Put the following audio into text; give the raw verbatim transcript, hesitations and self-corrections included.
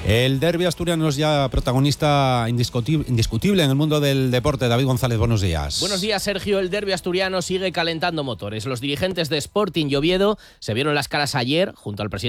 El derbi asturiano es ya protagonista indiscutible, indiscutible en el mundo del deporte. David González, buenos días. Buenos días, Sergio. El derbi asturiano sigue calentando motores. Los dirigentes de Sporting y Oviedo se vieron las caras ayer junto al presidente